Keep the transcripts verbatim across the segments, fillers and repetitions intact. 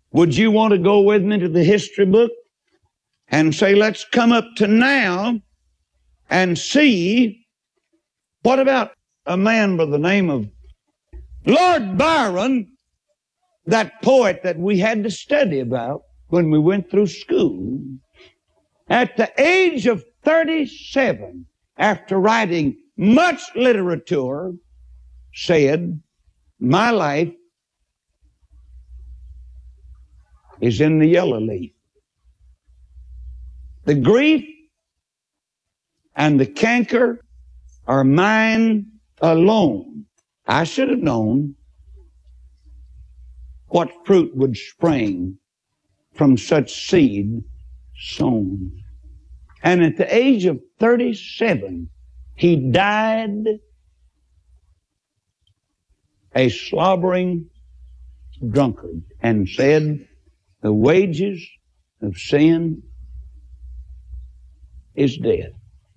Would you want to go with me to the history book and say, let's come up to now and see what about a man by the name of Lord Byron, that poet that we had to study about when we went through school. At the age of thirty-seven, after writing much literature, said, my life is in the yellow leaf. The grief and the canker are mine alone. I should have known what fruit would spring from such seed sown. And at the age of thirty-seven, he died a slobbering drunkard and said, the wages of sin is death.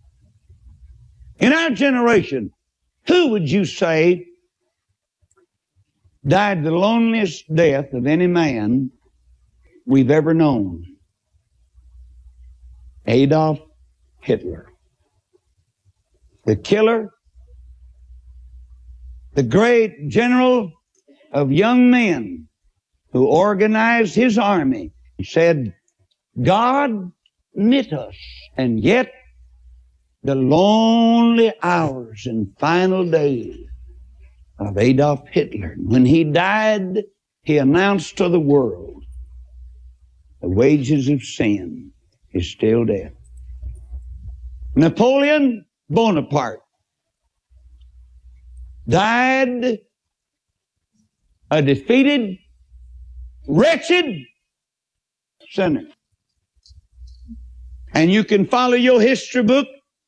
In our generation, who would you say died the loneliest death of any man we've ever known? Adolf Hitler. The killer, the great general of young men who organized his army. He said, God knit us, and yet the lonely hours and final days of Adolf Hitler. When he died, he announced to the world, the wages of sin is still death. Napoleon Bonaparte died a defeated, wretched sinner. And you can follow your history book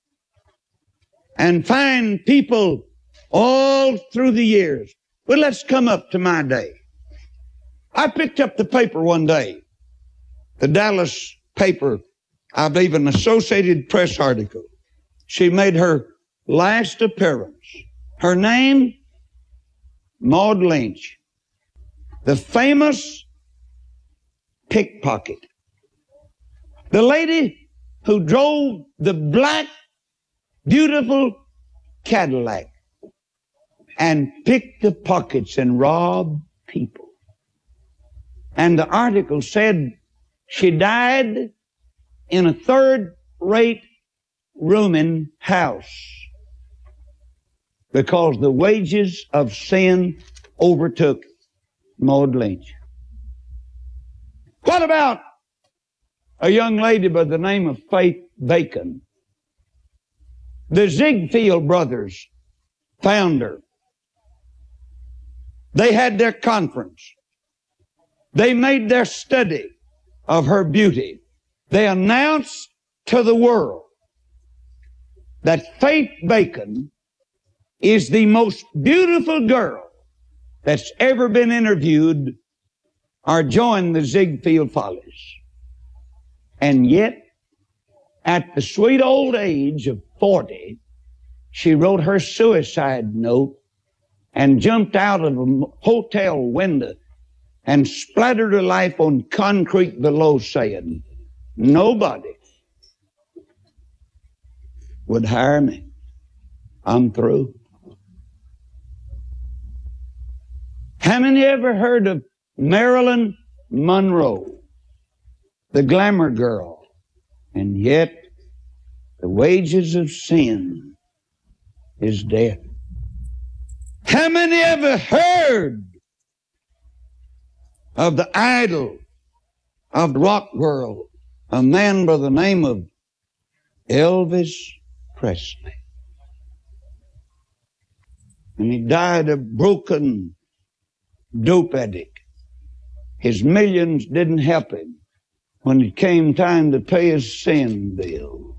and find people all through the years. But let's come up to my day. I picked up the paper one day, the Dallas paper, I believe an Associated Press article. She made her last appearance. Her name, Maud Lynch, the famous pickpocket. The lady who drove the black, beautiful Cadillac and picked the pockets and robbed people. And the article said she died in a third-rate rooming house because the wages of sin overtook Maud Lynch. What about a young lady by the name of Faith Bacon? The Ziegfeld brothers found her. They had their conference. They made their study of her beauty. They announced to the world that Faith Bacon is the most beautiful girl that's ever been interviewed or joined the Ziegfeld Follies. And yet, at the sweet old age of forty, she wrote her suicide note and jumped out of a hotel window and splattered her life on concrete below, saying, nobody would hire me. I'm through. How many ever heard of Marilyn Monroe, the glamour girl? And yet, the wages of sin is death. How many ever heard of the idol of the rock world, a man by the name of Elvis Presley? And he died a broken dope addict. His millions didn't help him when it came time to pay his sin bill.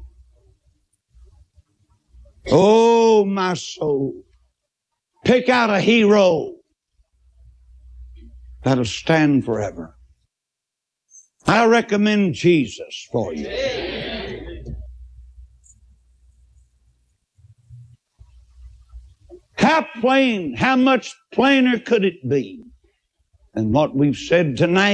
Oh, my soul, pick out a hero that'll stand forever. I recommend Jesus for you. How plain, how much plainer could it be than what we've said tonight?